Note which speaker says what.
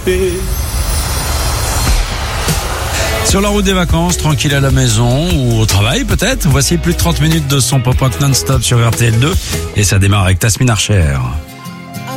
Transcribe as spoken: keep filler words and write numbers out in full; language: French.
Speaker 1: échappé.
Speaker 2: Sur la route des vacances, tranquille à la maison ou au travail peut-être. Voici plus de trente minutes de son pop-rock non-stop sur R T L deux et ça démarre avec Tasmin Archer.